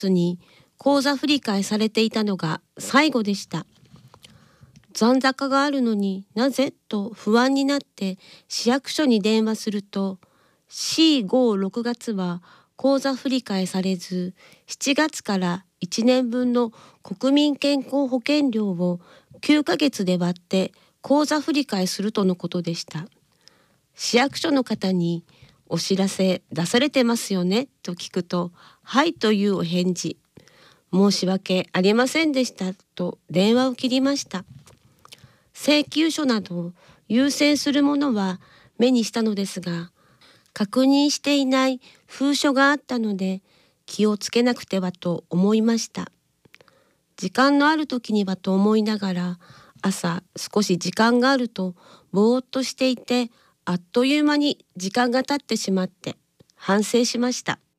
に口座振替されていたのが最後でした。残高があるのになぜと不安になって市役所に電話すると、4、5、6月は口座振替されず、7月から1年分の国民健康保険料を9ヶ月で割って口座振替するとのことでした。市役所の方にお知らせ出されてますよねと聞くと、はいというお返事。申し訳ありませんでしたと電話を切りました。請求書など優先するものは目にしたのですが、確認していない封書があったので気をつけなくてはと思いました。時間のある時にはと思いながら、朝少し時間があるとぼーっとしていて、あっという間に時間が経ってしまって反省しました。